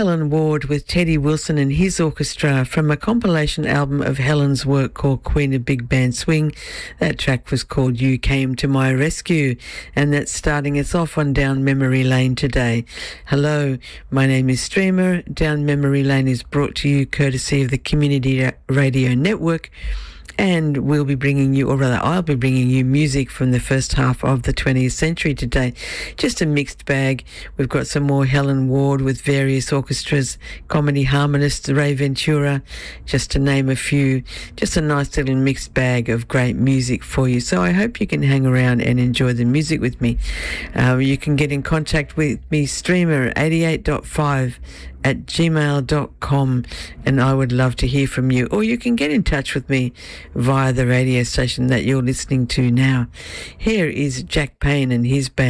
Helen Ward with Teddy Wilson and his orchestra from a compilation album of Helen's work called Queen of Big Band Swing. That track was called You Came to My Rescue, and that's starting us off on Down Memory Lane today. Hello, my name is Streamer. Down Memory Lane is brought to you courtesy of the Community Radio Network. And we'll be bringing you, or rather I'll be bringing you music from the first half of the 20th century today. Just a mixed bag. We've got some more Helen Ward with various orchestras, comedy harmonists, Ray Ventura, just to name a few. Just a nice little mixed bag of great music for you. So I hope you can hang around and enjoy the music with me. You can get in contact with me, Streamer 88.5 at gmail.com, and I would love to hear from you. Or you can get in touch with me via the radio station that you're listening to now. Here is Jack Payne and his band.